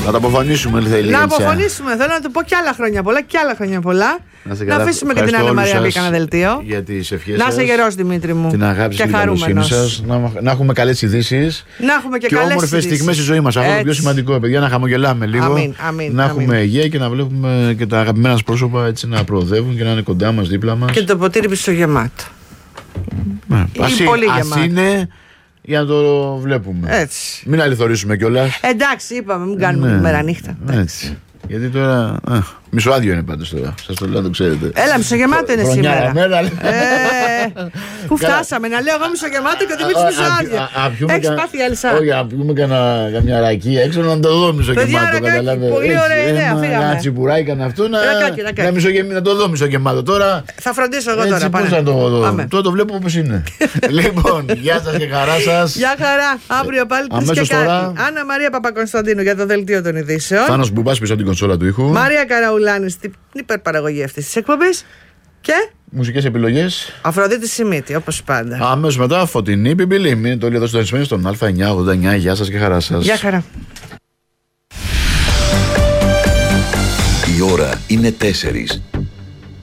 Να το αποφωνήσουμε, θέλει. Να αποφωνήσουμε. Θέλω να του πω κι άλλα χρόνια πολλά. Κι άλλα χρόνια πολλά. Να αφήσουμε και την Άννα Μαρία μπει κανένα δελτίο. Για τις ευχές να σας. είσαι γερός, Δημήτρη μου. Την αγάπη και την καλοσύνη σας. Να έχουμε καλές ειδήσεις. Να έχουμε και όμορφες στιγμές στη ζωή μας. Αυτό είναι το πιο σημαντικό, παιδιά. Να χαμογελάμε λίγο. Να έχουμε υγεία και να βλέπουμε και τα αγαπημένα μας πρόσωπα έτσι να προοδεύουν και να είναι κοντά μας, δίπλα μας. Και το ποτήρι πισωγεμάτο. Ας είναι. Για να το βλέπουμε. Έτσι. Μην αληθωρήσουμε κιόλας. Εντάξει, είπαμε, μην κάνουμε μέρα νύχτα. Έτσι. Γιατί τώρα. Μισοάδιο είναι πάντως τώρα. Σας το λέω, το ξέρετε. Έλα, μισογεμάτο είναι σήμερα. Μέρα, πού φτάσαμε, να λέω εγώ μισογεμάτο και ο Δημήτρης μισοάδιο. Έχεις πάθει Ελσά. Όχι, να πούμε καμιά ρακή έξω να το δω μισογεμάτο. Πολύ ωραία ιδέα. Ένα τσιπουράκι κανένα αυτό να το δω μισογεμάτο. Τώρα. Θα φροντίσω εγώ τώρα. Πώς θα το δω. Τώρα το βλέπω όπως είναι. Λοιπόν, γεια σας και χαρά σας. Γεια χαρά. Αύριο πάλι 3 και κάτι. Άννα Μαρία Παπακωνσταντίνου για το δελτίο των ειδήσεων. Θάνος Μπουμπάς πίσω από την κονσόλα του ήχου. Μαρία Καραουλάνη στην υπερπαραγωγή αυτής της εκπομπής. Και μουσικές επιλογές Αφροδίτη Σιμίτη, όπως πάντα. Αμέσως μετά Φωτεινή Πιμπιλή. Μείνετε όλοι εδώ στον Α989. Γεια σας και χαρά σας. Γεια χαρά. Η ώρα είναι 4.